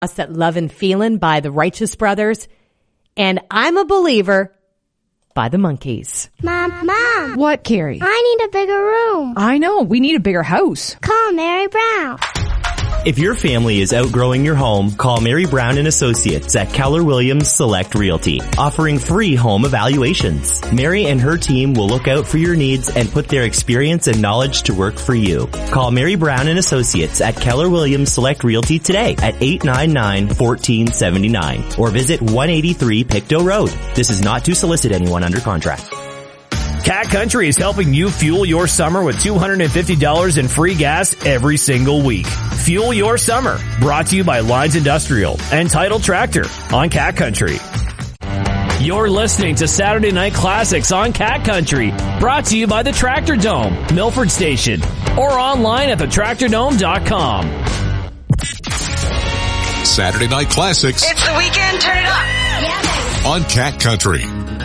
Us at Love and Feelin' by the Righteous Brothers, and I'm a Believer by the Monkees. Mom. What, Carrie? I need a bigger room. I know. We need a bigger house. Call Mary Brown. If your family is outgrowing your home, call Mary Brown and Associates at Keller Williams Select Realty, offering free home evaluations. Mary and her team will look out for your needs and put their experience and knowledge to work for you. Call Mary Brown and Associates at Keller Williams Select Realty today at 899-1479 or visit 183 Pictou Road. This is not to solicit anyone under contract. Cat Country is helping you fuel your summer with $250 in free gas every single week. Fuel your summer. Brought to you by Lines Industrial and Title Tractor on Cat Country. You're listening to Saturday Night Classics on Cat Country. Brought to you by the Tractor Dome, Milford Station, or online at thetractordome.com. Saturday Night Classics. It's the weekend. Turn it up. On Cat Country.